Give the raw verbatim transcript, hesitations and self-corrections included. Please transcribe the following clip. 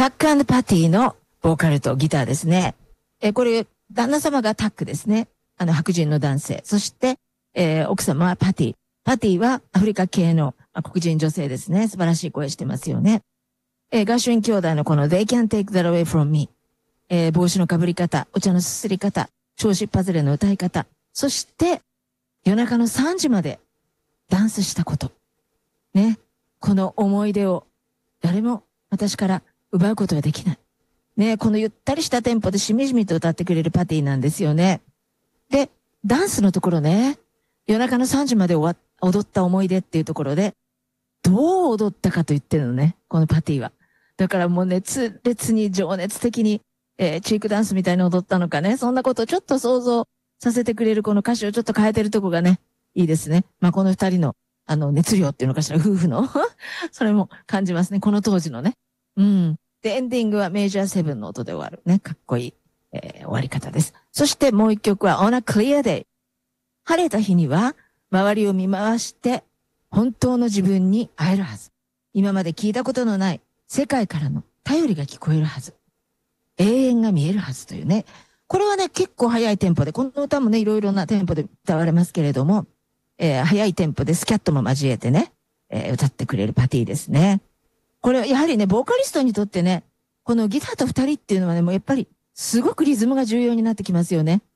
タック&パティのボーカルとギターですね。えー、これ、旦那様がタックですね。あの、白人の男性。そして、えー、奥様はパティ。パティはアフリカ系の黒人女性ですね。素晴らしい声してますよね。えー、ガーシュウィン兄弟のこの They Can't Take That Away From Me。えー、帽子の被り方、お茶のすすり方、調子っぱずれの歌い方。そして、夜中のさんじまでダンスしたこと。ね。この思い出を誰も私から奪うことはできない。ね。このゆったりしたテンポでしみじみと歌ってくれるパティなんですよね。で、ダンスのところね、夜中のさんじまで終わ、踊った思い出っていうところで、どう踊ったかと言ってるのね、このパティは。だからもう熱烈に情熱的に、えー、チークダンスみたいに踊ったのかね、そんなことをちょっと想像させてくれるこの歌詞をちょっと変えてるとこがね、いいですね。まあ、この二人の、あの、熱量っていうのかしら、夫婦の。それも感じますね、この当時のね。うん。で、エンディングはメジャーセブンの音で終わるね、かっこいい、えー、終わり方です。そしてもう一曲は On a Clear Day。晴れた日には、周りを見回して、本当の自分に会えるはず。今まで聞いたことのない世界からの頼りが聞こえるはず。永遠が見えるはずというね。これはね、結構早いテンポで、この歌もね、いろいろなテンポで歌われますけれども、えー、早いテンポでスキャットも交えてね、えー、歌ってくれるパティですね。これはやはりね、ボーカリストにとってね、このギターと二人っていうのはね、もうやっぱりすごくリズムが重要になってきますよね。